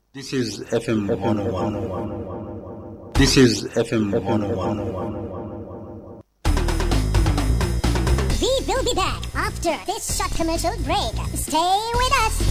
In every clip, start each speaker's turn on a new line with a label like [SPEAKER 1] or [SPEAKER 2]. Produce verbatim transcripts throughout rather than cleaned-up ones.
[SPEAKER 1] This is F M one oh one. This is F M one oh one.
[SPEAKER 2] We will be back after this short commercial break. Stay with us.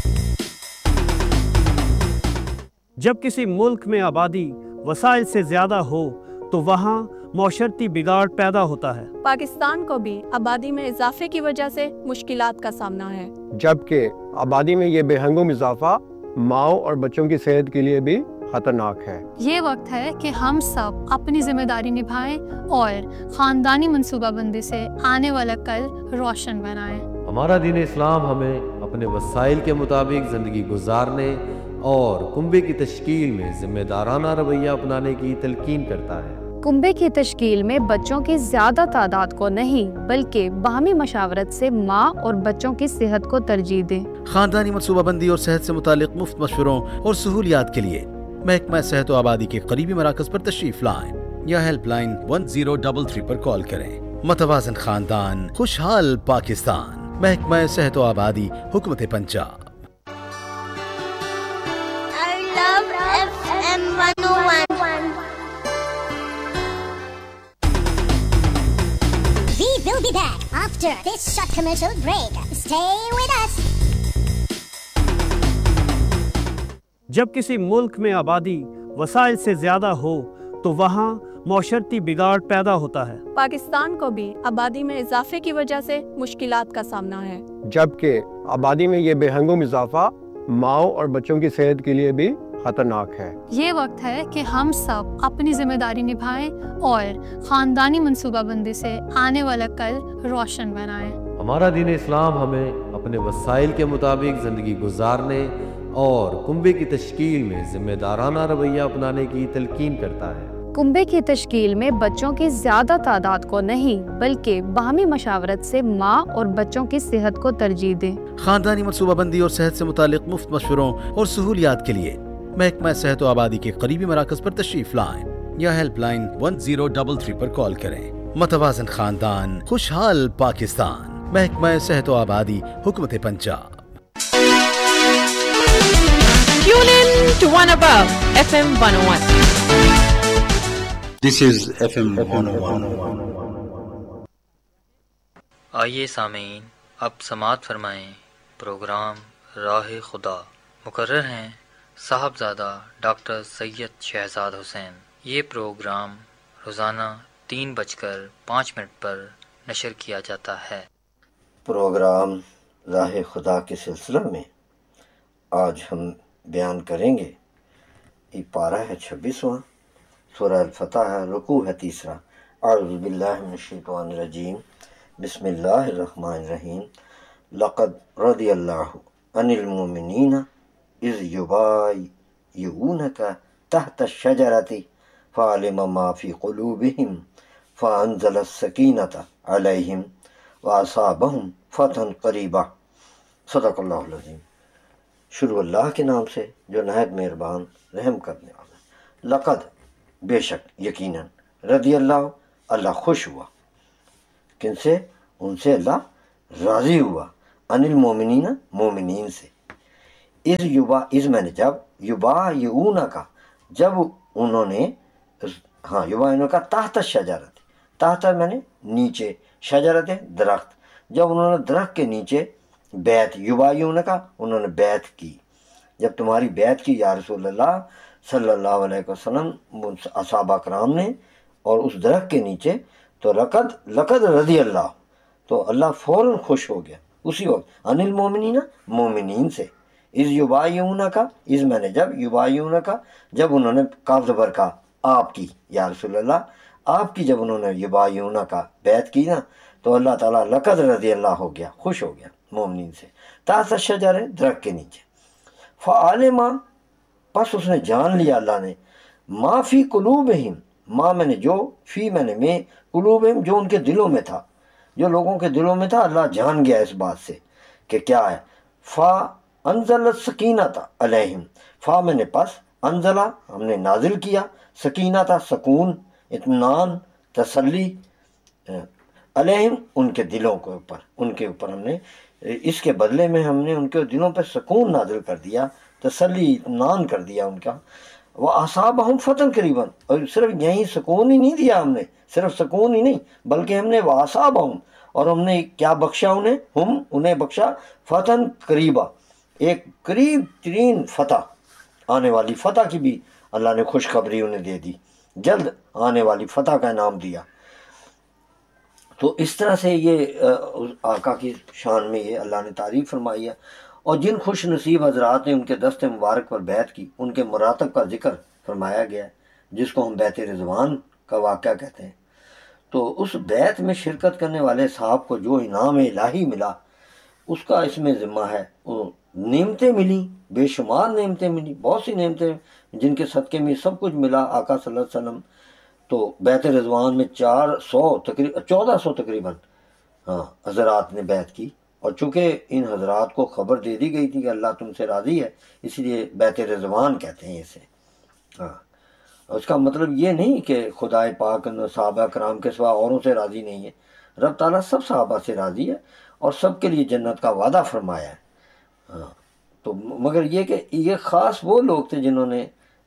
[SPEAKER 3] जब किसी मुल्क में आबादी वसाइल से ज़्यादा हो तो वहाँ मौशरती बिगाड़ पैदा होता है।
[SPEAKER 4] पाकिस्तान को भी आबादी में इजाफे की वजह से मुश्किलात का सामना है,
[SPEAKER 5] जबकि आबादी में ये बेहंगम इजाफा माओ और बच्चों की सेहत के लिए भी खतरनाक है।
[SPEAKER 6] ये वक्त है कि हम सब अपनी जिम्मेदारी निभाएं और खानदानी मंसूबाबंदी से आने वाला कल रोशन बनाएं।
[SPEAKER 7] हमारा दीन इस्लाम हमें अपने वसाइल के मुताबिक ज़िंदगी गुजारने और कुंबे की तश्कील में जिम्मेदाराना रवैया अपनाने की तलकीन करता है।
[SPEAKER 8] कुंबे की तश्कील में बच्चों की ज़्यादा तादाद को नहीं बल्कि बाहमी मशावरत से माँ और बच्चों की सेहत को तरजीह दें।
[SPEAKER 9] खानदानी मनसूबाबंदी और सेहत से मुतालिक मुफ्त मशवरों और सहूलियात के लिए महकमा सेहत व आबादी के करीबी मराकज़ पर तशरीफ लाएं या helpline one zero three three पर कॉल करें। मतवाज़न खानदान, खुशहाल पाकिस्तान, महकमा सेहत व आबादी, हुकूमत Punjab.
[SPEAKER 2] I love F M one oh one. We will be back after this short commercial break. Stay with us.
[SPEAKER 3] जब किसी मुल्क में आबादी वसाइल से ज़्यादा हो तो वहाँ मौशरती बिगाड़ पैदा होता है।
[SPEAKER 4] पाकिस्तान को भी आबादी में इजाफे की वजह से मुश्किलात का सामना है,
[SPEAKER 5] जबकि आबादी में ये बेहंगम इजाफा माओ और बच्चों की सेहत के लिए भी खतरनाक है।
[SPEAKER 6] ये वक्त है कि हम सब अपनी जिम्मेदारी निभाएं और खानदानी मंसूबाबंदी से आने वाला कल रोशन बनाएं।
[SPEAKER 7] हमारा दीन इस्लाम हमें अपने वसाइल के मुताबिक ज़िंदगी गुजारने और कुंबे की तश्कील में जिम्मेदाराना रवैया अपनाने की तलकीन करता है।
[SPEAKER 8] कुंबे की तश्कील में बच्चों की ज़्यादा तादाद को नहीं बल्कि बाहमी मशावरत से माँ और बच्चों की सेहत को तरजीह दें।
[SPEAKER 9] खानदानी मनसूबाबंदी और सेहत से मुतालिक मुफ्त मशवरों और सहूलियात के लिए महकमा सेहत व आबादी के करीबी मराकज़ पर तशरीफ लाएं या helpline one zero three three पर कॉल करें। मतवाज़न खानदान, खुशहाल पाकिस्तान, महकमा सेहत व आबादी, हुकूमत Punjab.
[SPEAKER 10] Tune in to One Above F M one oh one.
[SPEAKER 1] This is F M one oh one.
[SPEAKER 11] आइए सामीन, अब समात फरमाएं प्रोग्राम राह खुदा। मुकर्रर हैं साहबजादा डॉक्टर सैयद शहजाद हुसैन। ये प्रोग्राम रोज़ाना तीन बजकर पाँच मिनट पर नशर किया जाता है।
[SPEAKER 12] प्रोग्राम राह खुदा के सिलसिला में आज हम बयान करेंगे। ये पारा है छब्बीसवां, सूरह अल-फतह है, रुकू है तीसरा। अऊज़ु बिल्लाहि मिनश शैतानिर रजीम, बिस्मिल्लाहिर रहमानिर रहीम। लक़द रदियल्लाहु अनिल मुमिनीना इज़ युबाय्यूनका तहत अश-शजरति फ़अलिम मा फ़ी क़ुलूबिहिम फ़अंज़ल अस-सकीनता अलैहिम व असाबहुम फ़तहन क़रीबा। सदक़ल्लाहुल अज़ीम। शुरू अल्लाह के नाम से जो नहायत मेहरबान रहम करने वाला। लक़द बेशक, यकीनन, रदी अल्लाह अल्लाह खुश हुआ, किनसे? उनसे अल्लाह राज़ी हुआ, अनिल मोमिनीना मोमिनीन से। इस युबा इस मैंने जब युबा यूना का जब उन्होंने हाँ युबा यूना का ताहत शजरत, ताहत मैंने नीचे, शजरत दरख्त, जब उन्होंने दरख्त के नीचे बैत, युबायून का उन्होंने बैत की, जब तुम्हारी बैत की या रसूलल्लाह सल्लल्लाहु अलैहि वसल्लम असहाबा कराम ने और उस दरख्त के नीचे, तो लक़द लक़द रज़ी अल्लाह, तो अल्लाह फ़ौरन खुश हो गया उसी वक्त, अनिल मोमिनीना मोमिनीन से। इस युबायून का इस मैंने जब युबायून का जब उन्होंने काफ़ का आपकी या रसूलल्लाह आपकी जब उन्होंने युबायून का बैत की ना, तो अल्लाह ताला लक़द रज़ी अल्लाह हो गया, खुश हो गया मोमिनीन से। ताहत शजर दरख्त के नीचे। फ़अलिमा बस उसने जान लिया अल्लाह ने, मा फ़ी क़ुलूबिहिम, माँ मैंने जो, फ़ी मैंने में, क़ुलूबिहिम जो उनके दिलों में था, जो लोगों के दिलों में था, अल्लाह जान गया इस बात से कि क्या है। फ़ा अंज़ल सकीनता अलैहिम, फ़ा मैंने पस, अंज़ला हमने नाजिल किया, सकीनता सकून, इत्मीनान, तसल्ली, علیہم ان کے دلوں کے اوپر، ان کے اوپر ہم نے اس کے بدلے میں ہم نے ان کے دلوں پہ سکون نازل کر دیا، تسلی اطمینان کر دیا ان کا. وہ اصابہم فتن قریبا، اور صرف یہیں سکون ہی نہیں دیا ہم نے، صرف سکون ہی نہیں بلکہ ہم نے وہ اصابہم، اور ہم نے کیا بخشا انہیں، ہم انہیں بخشا فتن قریبا، ایک قریب ترین فتح، آنے والی فتح کی بھی اللہ نے خوشخبری انہیں دے دی، جلد آنے والی فتح کا انعام دیا. تو اس طرح سے یہ آقا کی شان میں یہ اللہ نے تعریف فرمائی ہے. اور جن خوش نصیب حضرات نے ان کے دست مبارک پر بیعت کی، ان کے مراتب کا ذکر فرمایا گیا ہے، جس کو ہم بیعت رضوان کا واقعہ کہتے ہیں. تو اس بیعت میں شرکت کرنے والے صاحب کو جو انعام الہی ملا اس کا اس میں ذمہ ہے. وہ نعمتیں ملیں، بے شمار نعمتیں ملی، بہت سی نعمتیں جن کے صدقے میں سب کچھ ملا آقا صلی اللہ علیہ وسلم. تو بیعت رضوان میں چار سو تقریباً چودہ سو تقریباً ہاں حضرات نے بیعت کی، اور چونکہ ان حضرات کو خبر دے دی گئی تھی کہ اللہ تم سے راضی ہے، اس لیے بیعت رضوان کہتے ہیں اسے. ہاں اس کا مطلب یہ نہیں کہ خدائے پاک صحابہ کرام کے سوا اوروں سے راضی نہیں ہے، رب تعالیٰ سب صحابہ سے راضی ہے اور سب کے لیے جنت کا وعدہ فرمایا ہے. ہاں تو مگر یہ کہ یہ خاص وہ لوگ تھے جنہوں نے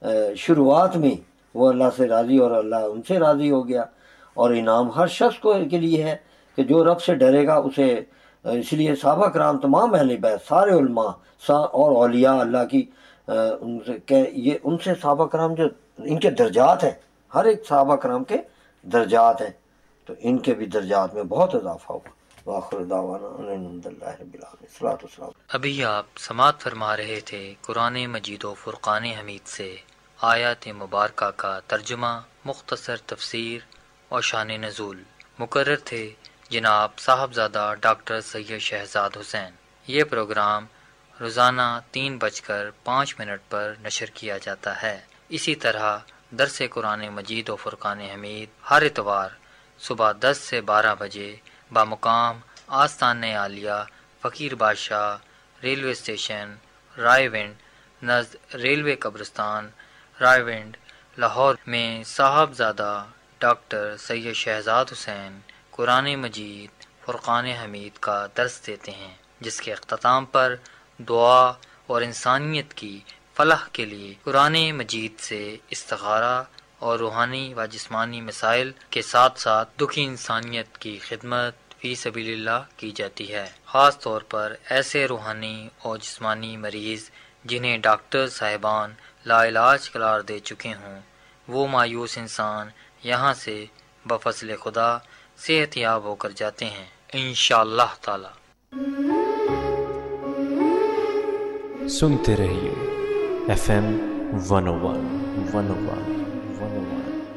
[SPEAKER 12] شروعات میں وہ اللہ سے راضی اور اللہ ان سے راضی ہو گیا. اور انعام ہر شخص کو کے لیے ہے کہ جو رب سے ڈرے گا اسے، اس لیے صحابہ کرام تمام اہل بیت سارے علماء اور اولیاء اللہ کی ان سے کہ یہ ان سے صحابہ کرام جو ان کے درجات ہیں، ہر ایک صحابہ کرام کے درجات ہیں، تو ان کے بھی درجات میں بہت اضافہ ہوا. وآخر دعوانا ان الحمد للہ رب العالمین. الصلاۃ والسلام.
[SPEAKER 11] ابھی آپ سماعت فرما رہے تھے قرآن مجید و فرقان حمید سے آیات مبارکہ کا ترجمہ، مختصر تفسیر اور شان نزول. مقرر تھے جناب صاحبزادہ ڈاکٹر سید شہزاد حسین. یہ پروگرام روزانہ تین بج کر پانچ منٹ پر نشر کیا جاتا ہے. اسی طرح درس قرآن مجید و فرقان حمید ہر اتوار صبح دس سے بارہ بجے بامقام آستان عالیہ فقیر بادشاہ ریلوے اسٹیشن رائے ونڈ نزد ریلوے قبرستان رائے ونڈ لاہور میں صاحبزادہ ڈاکٹر سید شہزاد حسین قرآن مجید فرقان حمید کا درس دیتے ہیں، جس کے اختتام پر دعا اور انسانیت کی فلاح کے لیے قرآن مجید سے استخارہ اور روحانی و جسمانی مسائل کے ساتھ ساتھ دکھی انسانیت کی خدمت فی سبیل اللہ کی جاتی ہے. خاص طور پر ایسے روحانی اور جسمانی مریض جنہیں ڈاکٹر صاحبان لا علاج قرار دے چکے ہوں، وہ مایوس انسان یہاں سے بفضل خدا صحت یاب ہو کر جاتے ہیں انشاءاللہ تعالی.
[SPEAKER 13] سنتے رہیے F M one O one one O one one O one.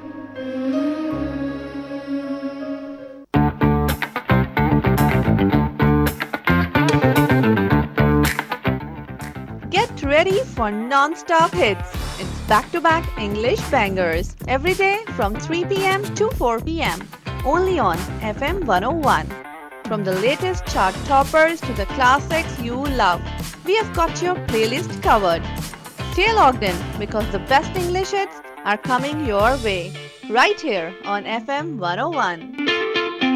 [SPEAKER 10] Get ready for non-stop hits. It's back-to-back English bangers every day from three p.m. to four p.m. only on F M one oh one. From the latest chart toppers to the classics you love, we have got your playlist covered. Stay logged in because the best English hits are coming your way right here on F M one oh one.